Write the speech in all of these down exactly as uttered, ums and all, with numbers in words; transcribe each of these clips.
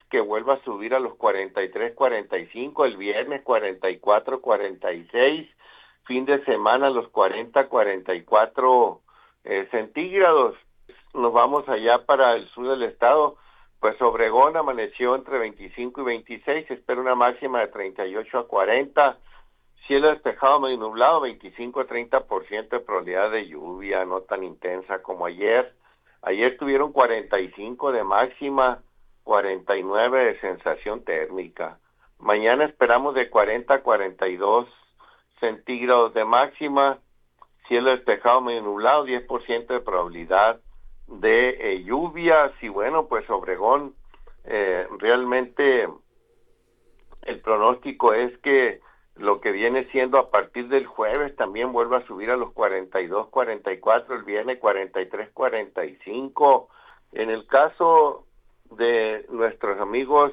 que vuelva a subir a los cuarenta y tres, cuarenta y cinco, el viernes cuarenta y cuatro, cuarenta y seis, fin de semana los cuarenta, cuarenta y cuatro eh, centígrados. Nos vamos allá para el sur del estado, pues Obregón amaneció entre veinticinco y veintiséis, se espera una máxima de treinta y ocho a cuarenta, cielo despejado medio nublado, veinticinco a treinta por ciento de probabilidad de lluvia, no tan intensa como ayer. Ayer tuvieron cuarenta y cinco de máxima, cuarenta y nueve de sensación térmica. Mañana esperamos de cuarenta a cuarenta y dos centígrados de máxima, cielo despejado medio nublado, diez por ciento de probabilidad de eh, lluvias. Y bueno, pues Obregón, eh, realmente el pronóstico es que lo que viene siendo a partir del jueves también vuelve a subir a los cuarenta y dos, cuarenta y cuatro, el viernes cuarenta y tres, cuarenta y cinco. En el caso de nuestros amigos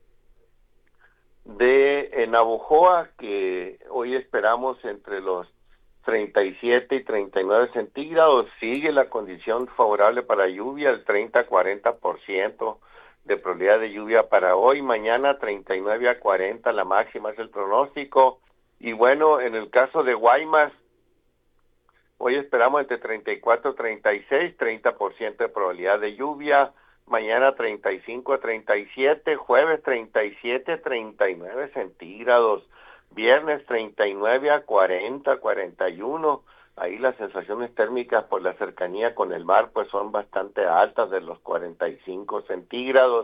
de en Navojoa, que hoy esperamos entre los treinta y siete y treinta y nueve centígrados, sigue la condición favorable para lluvia, el treinta a cuarenta por ciento de probabilidad de lluvia para hoy. Mañana treinta y nueve a cuarenta, la máxima es el pronóstico. Y bueno, en el caso de Guaymas, hoy esperamos entre treinta y cuatro a treinta y seis, treinta por ciento de probabilidad de lluvia. Mañana treinta y cinco a treinta y siete, jueves treinta y siete a treinta y nueve centígrados, viernes treinta y nueve a cuarenta, cuarenta y uno. Ahí las sensaciones térmicas por la cercanía con el mar pues son bastante altas, de los cuarenta y cinco centígrados.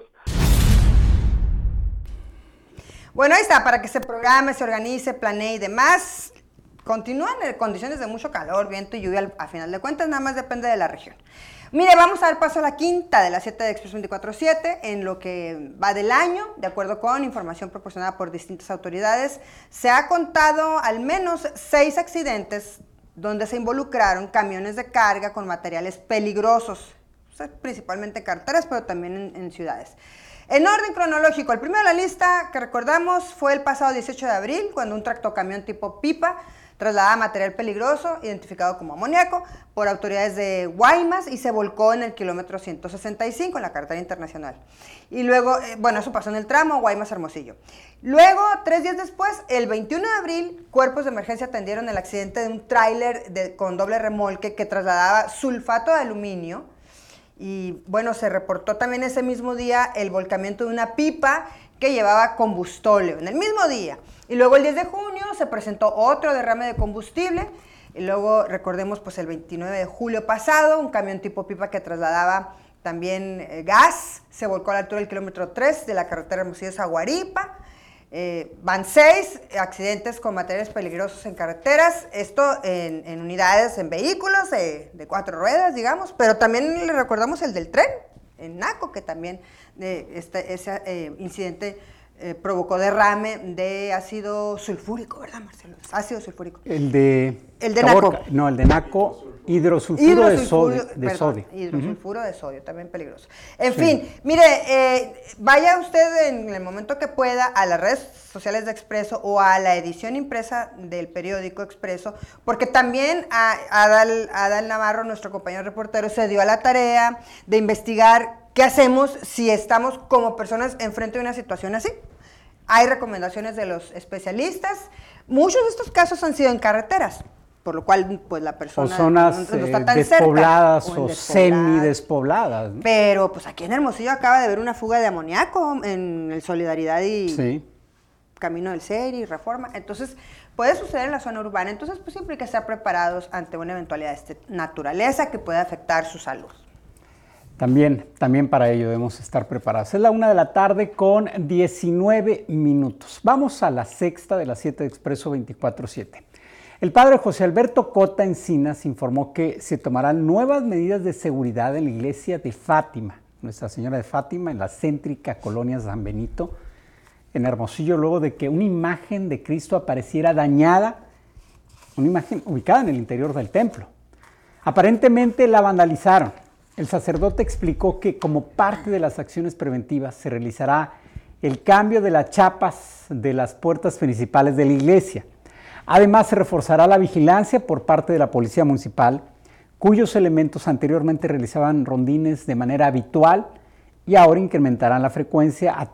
Bueno, ahí está, para que se programe, se organice, planee y demás. Continúan en condiciones de mucho calor, viento y lluvia, a final de cuentas, nada más depende de la región. Mire, vamos a dar paso a la quinta de las siete de Expreso veinticuatro siete, en lo que va del año, de acuerdo con información proporcionada por distintas autoridades, se ha contado al menos seis accidentes donde se involucraron camiones de carga con materiales peligrosos, o sea, principalmente carreteras, pero también en, en ciudades. En orden cronológico, el primero de la lista que recordamos fue el pasado dieciocho de abril, cuando un tractocamión tipo pipa trasladaba material peligroso, identificado como amoníaco, por autoridades de Guaymas y se volcó en el kilómetro ciento sesenta y cinco, en la carretera internacional. Y luego, eh, bueno, eso pasó en el tramo Guaymas-Hermosillo. Luego, tres días después, el veintiuno de abril, cuerpos de emergencia atendieron el accidente de un tráiler con doble remolque que trasladaba sulfato de aluminio. Y bueno, se reportó también ese mismo día el volcamiento de una pipa que llevaba combustóleo, en el mismo día. Y luego el diez de junio se presentó otro derrame de combustible. Y luego recordemos pues el veintinueve de julio pasado, un camión tipo pipa que trasladaba también eh, gas, se volcó a la altura del kilómetro tres de la carretera Hermosillo-Zaguaripa. Eh, van seis accidentes con materiales peligrosos en carreteras, esto en, en unidades, en vehículos de, de cuatro ruedas, digamos, pero también le recordamos el del tren, en Naco, que también eh, este, ese eh, incidente eh, provocó derrame de ácido sulfúrico, ¿verdad, Marcelo? Ácido sulfúrico. El de... El de Naco. No, el de Naco, hidrosulfuro, hidrosulfuro de sodio. De perdón, sodio. Hidrosulfuro uh-huh. de sodio, también peligroso. En sí. fin, mire, eh, vaya usted en el momento que pueda a las redes sociales de Expreso o a la edición impresa del periódico Expreso, porque también a, a Adal, a Adal Navarro, nuestro compañero reportero, se dio a la tarea de investigar qué hacemos si estamos como personas enfrente de una situación así. Hay recomendaciones de los especialistas. Muchos de estos casos han sido en carreteras, por lo cual pues la persona o zonas no, no está tan despobladas cerca, o, o semidespobladas, ¿no? Pero pues aquí en Hermosillo acaba de haber una fuga de amoníaco en el Solidaridad y sí. Camino del Seri y Reforma. Entonces puede suceder en la zona urbana. Entonces pues siempre hay que estar preparados ante una eventualidad de esta naturaleza que pueda afectar su salud. También, también para ello debemos estar preparados. Es la una de la tarde con diecinueve minutos. Vamos a la sexta de las siete de Expreso veinticuatro siete. El padre José Alberto Cota Encinas informó que se tomarán nuevas medidas de seguridad en la iglesia de Fátima, Nuestra Señora de Fátima, en la céntrica colonia San Benito, en Hermosillo, luego de que una imagen de Cristo apareciera dañada, una imagen ubicada en el interior del templo. Aparentemente la vandalizaron. El sacerdote explicó que como parte de las acciones preventivas se realizará el cambio de las chapas de las puertas principales de la iglesia. Además, se reforzará la vigilancia por parte de la Policía Municipal, cuyos elementos anteriormente realizaban rondines de manera habitual y ahora incrementarán la frecuencia a